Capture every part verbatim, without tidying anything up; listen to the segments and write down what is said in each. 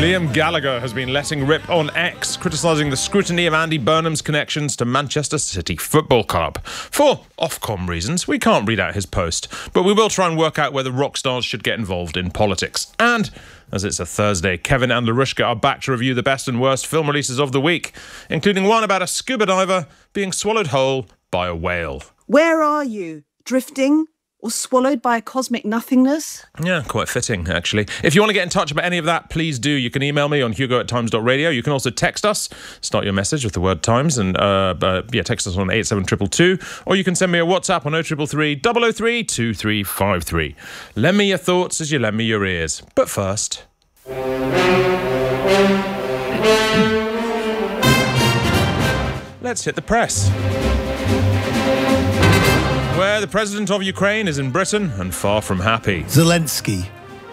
Liam Gallagher has been letting rip on X, criticising the scrutiny of Andy Burnham's connections to Manchester City Football Club. For Ofcom reasons, we can't read out his post, but we will try and work out whether rock stars should get involved in politics. And, as it's a Thursday, Kevin and Larushka are back to review the best and worst film releases of the week, including one about a scuba diver being swallowed whole by a whale. Where are you? Drifting? Or swallowed by a cosmic nothingness? Yeah, quite fitting, actually. If you want to get in touch about any of that, please do. You can email me on hugo at times dot radio. You can also text us. Start your message with the word Times and uh, uh, yeah, text us on eight seven two two two. Or you can send me a WhatsApp on oh three three three, double oh three, two three five three. Lend me your thoughts as you lend me your ears. But first... let's hit the press. Where the president of Ukraine is in Britain and far from happy. Zelensky,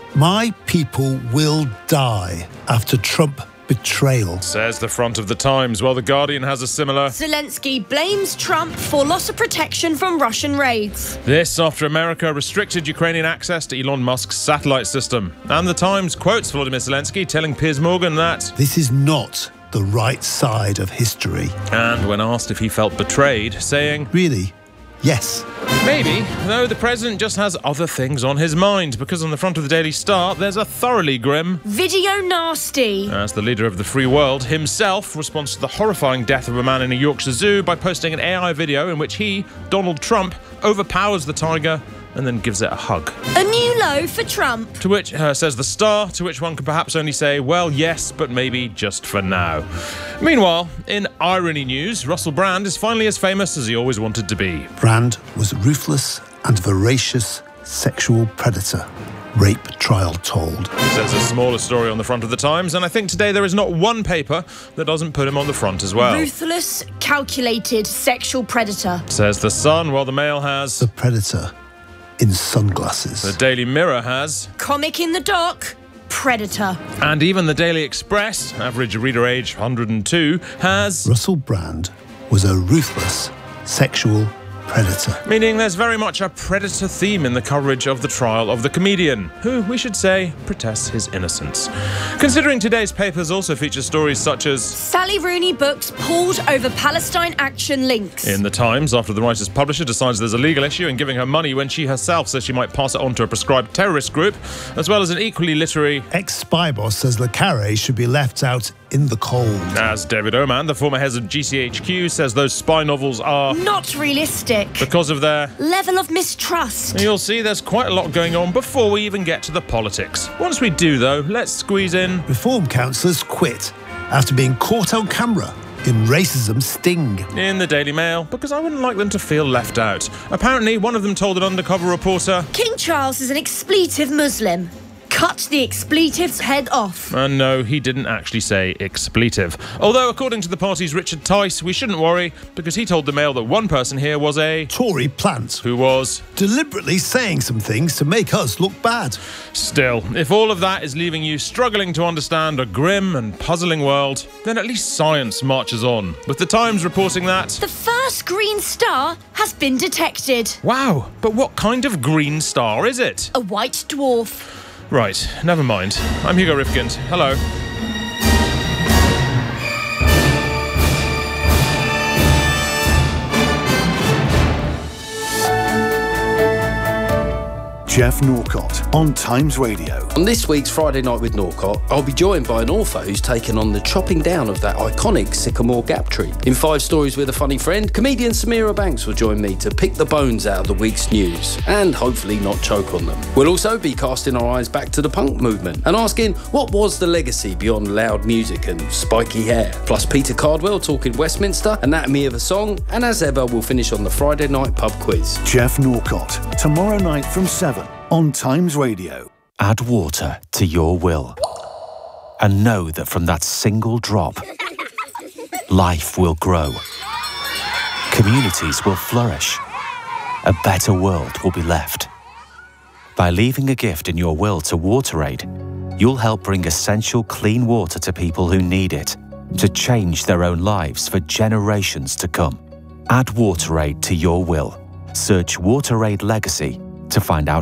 my people will die after Trump betrayal, says the front of the Times, while the Guardian has a similar. Zelensky blames Trump for loss of protection from Russian raids. This after America restricted Ukrainian access to Elon Musk's satellite system. And the Times quotes Volodymyr Zelensky telling Piers Morgan that this is not the right side of history. And when asked if he felt betrayed, saying, really? Yes. Maybe, though the president just has other things on his mind, because on the front of the Daily Star, there's a thoroughly grim video nasty. As the leader of the free world himself responds to the horrifying death of a man in a Yorkshire zoo by posting an A I video in which he, Donald Trump, overpowers the tiger and then gives it a hug. A new low for Trump. To which, uh, says the Star, to which one could perhaps only say, well, yes, but maybe just for now. Meanwhile, in irony news, Russell Brand is finally as famous as he always wanted to be. Brand was a ruthless and voracious sexual predator. Rape trial told. Says a smaller story on the front of the Times, and I think today there is not one paper that doesn't put him on the front as well. Ruthless, calculated sexual predator. Says the Sun, while the Mail has... the predator in sunglasses. The Daily Mirror has... comic in the dock, predator. And even the Daily Express, average reader age one hundred two, has... Russell Brand was a ruthless sexual predator. Meaning there's very much a predator theme in the coverage of the trial of the comedian, who, we should say, protests his innocence. Considering today's papers also feature stories such as... Sally Rooney books pulled over Palestine action links. In the Times, after the writer's publisher decides there's a legal issue in giving her money when she herself says she might pass it on to a prescribed terrorist group, as well as an equally literary... ex-spy boss says Le Carre should be left out in the cold. As David Oman, the former head of G C H Q, says those spy novels are... not realistic. Because of their... level of mistrust. You'll see there's quite a lot going on before we even get to the politics. Once we do, though, let's squeeze in... reform councillors quit after being caught on camera in racism sting. In the Daily Mail, because I wouldn't like them to feel left out. Apparently, one of them told an undercover reporter... King Charles is an expletive Muslim. Cut the expletive's head off. And no, he didn't actually say expletive. Although, according to the party's Richard Tice, we shouldn't worry, because he told the Mail that one person here was a... Tory plant. Who was... deliberately saying some things to make us look bad. Still, if all of that is leaving you struggling to understand a grim and puzzling world, then at least science marches on, with the Times reporting that... the first green star has been detected. Wow, but what kind of green star is it? A white dwarf. Right, never mind. I'm Hugo Rifkind. Hello. Jeff Norcott on Times Radio. On this week's Friday Night with Norcott, I'll be joined by an author who's taken on the chopping down of that iconic sycamore gap tree. In Five Stories with a Funny Friend, comedian Samira Banks will join me to pick the bones out of the week's news and hopefully not choke on them. We'll also be casting our eyes back to the punk movement and asking what was the legacy beyond loud music and spiky hair. Plus Peter Cardwell talking Westminster, Anatomy of a Song, and as ever we'll finish on the Friday Night Pub Quiz. Jeff Norcott, tomorrow night from seven on Times Radio. Add water to your will and know that from that single drop, life will grow. Communities will flourish. A better world will be left. By leaving a gift in your will to WaterAid, you'll help bring essential clean water to people who need it, to change their own lives for generations to come. Add WaterAid to your will. Search WaterAid Legacy to find out